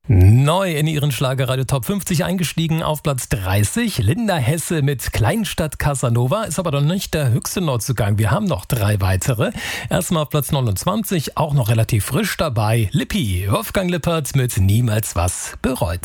Neu in ihren Schlagerradio Top 50 eingestiegen auf Platz 30. Linda Hesse mit Kleinstadt Casanova ist aber noch nicht der höchste Neuzugang. Wir haben noch 3 weitere. Erstmal auf Platz 29, auch noch relativ frisch dabei. Lippi, Wolfgang Lippert mit Niemals was bereut.